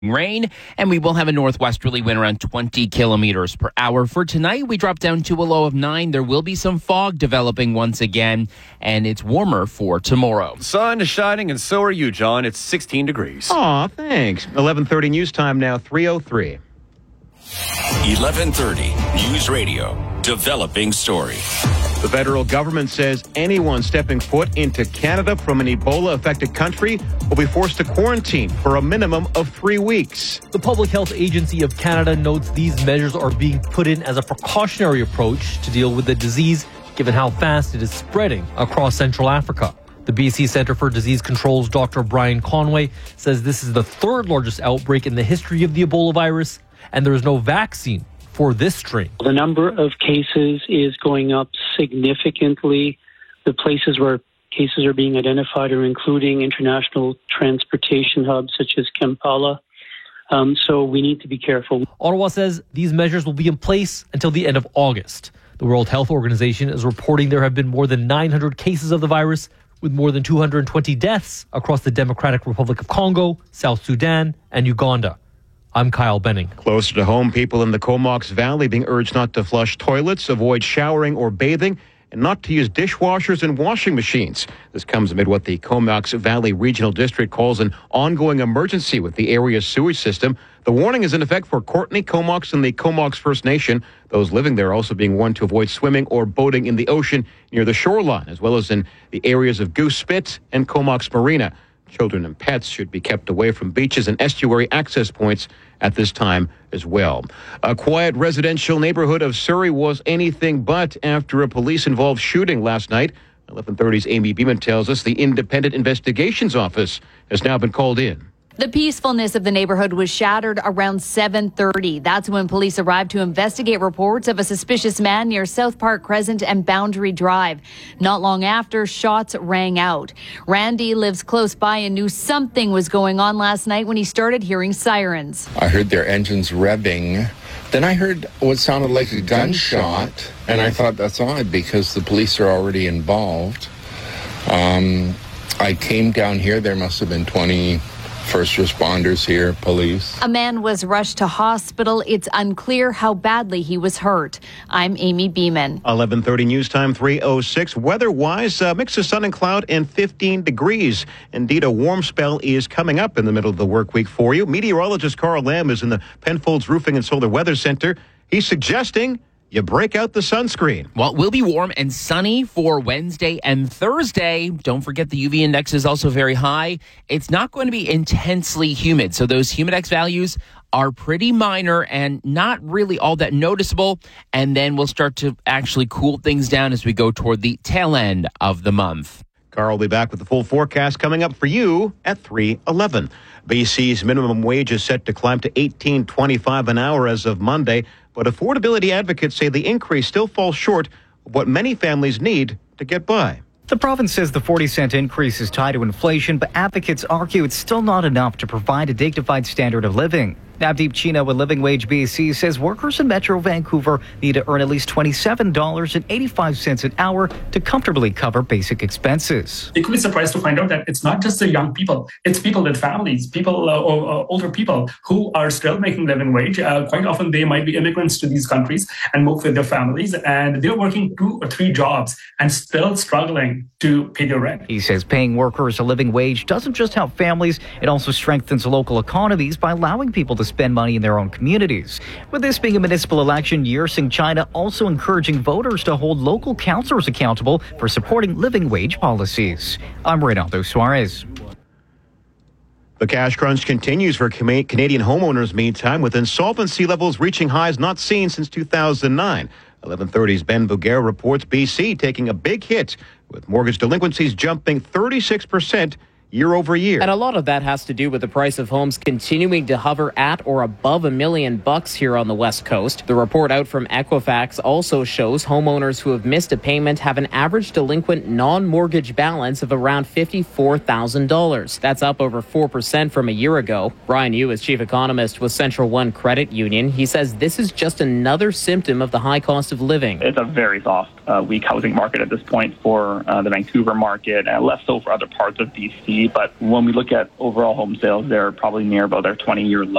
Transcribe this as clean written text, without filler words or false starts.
rain, and we will have a northwesterly wind around 20 kilometers per hour. For tonight, we drop down to a low of 9. There will be some fog developing once again, and it's warmer for tomorrow. Sun is shining, and so are you, John. It's 16 degrees. Aw, thanks. 11:30 news time now, 3:03. 11:30 News Radio. Developing story. The federal government says anyone stepping foot into Canada from an Ebola-affected country will be forced to quarantine for a minimum of 3 weeks. The Public Health Agency of Canada notes these measures are being put in as a precautionary approach to deal with the disease, given how fast it is spreading across Central Africa. The BC Centre for Disease Control's Dr. Brian Conway says this is the third largest outbreak in the history of the Ebola virus, and there is no vaccine for this strain. The number of cases is going up significantly. The places where cases are being identified are including international transportation hubs such as Kampala. So we need to be careful. Ottawa says these measures will be in place until the end of August. The World Health Organization is reporting there have been more than 900 cases of the virus, with more than 220 deaths across the Democratic Republic of Congo, South Sudan, and Uganda. I'm Kyle Benning. Closer to home, people in the Comox Valley being urged not to flush toilets, avoid showering or bathing, and not to use dishwashers and washing machines. This comes amid what the Comox Valley Regional District calls an ongoing emergency with the area's sewage system. The warning is in effect for Courtenay, Comox, and the Comox First Nation. Those living there are also being warned to avoid swimming or boating in the ocean near the shoreline, as well as in the areas of Goose Spit and Comox Marina. Children and pets should be kept away from beaches and estuary access points at this time as well. A quiet residential neighborhood of Surrey was anything but after a police-involved shooting last night. 11:30's Amy Beeman tells us the Independent Investigations Office has now been called in. The peacefulness of the neighborhood was shattered around 7:30. That's when police arrived to investigate reports of a suspicious man near South Park Crescent and Boundary Drive. Not long after, shots rang out. Randy lives close by and knew something was going on last night when he started hearing sirens. I heard their engines revving. Then I heard what sounded like a gunshot, and I thought that's odd because the police are already involved. I came down here. There must have been 20 first responders here, police. A man was rushed to hospital. It's unclear how badly he was hurt. I'm Amy Beeman. 11:30 news time, 3:06. Weather-wise, mix of sun and cloud and 15 degrees. Indeed, a warm spell is coming up in the middle of the work week for you. Meteorologist Carl Lamb is in the Penfolds Roofing and Solar Weather Center. He's suggesting you break out the sunscreen. Well, it will be warm and sunny for Wednesday and Thursday. Don't forget the UV index is also very high. It's not going to be intensely humid, so those humidex values are pretty minor and not really all that noticeable. And then we'll start to actually cool things down as we go toward the tail end of the month. Carl will be back with the full forecast coming up for you at 3:11. BC's minimum wage is set to climb to $18.25 an hour as of Monday, but affordability advocates say the increase still falls short of what many families need to get by. The province says the 40-cent increase is tied to inflation, but advocates argue it's still not enough to provide a dignified standard of living. Navdeep Chino with Living Wage BC says workers in Metro Vancouver need to earn at least $27.85 an hour to comfortably cover basic expenses. They could be surprised to find out that it's not just the young people, it's people with families, people, older people who are still making living wage. Quite often they might be immigrants to these countries and move with their families, and they're working 2 or 3 jobs and still struggling to pay their rent. He says paying workers a living wage doesn't just help families, it also strengthens local economies by allowing people to spend money in their own communities. With this being a municipal election year, Sing China also encouraging voters to hold local councillors accountable for supporting living wage policies. I'm Reynaldo Suarez. The cash crunch continues for Canadian homeowners, meantime, with insolvency levels reaching highs not seen since 2009. 11:30's Ben Bouguer reports BC taking a big hit, with mortgage delinquencies jumping 36% year over year. And a lot of that has to do with the price of homes continuing to hover at or above $1 million here on the West Coast. The report out from Equifax also shows homeowners who have missed a payment have an average delinquent non-mortgage balance of around $54,000. That's up over 4% from a year ago. Brian Yu is chief economist with Central One Credit Union. He says this is just another symptom of the high cost of living. It's a very soft, weak housing market at this point for the Vancouver market, and less so for other parts of BC. but when we look at overall home sales, they're probably near about their 20-year low.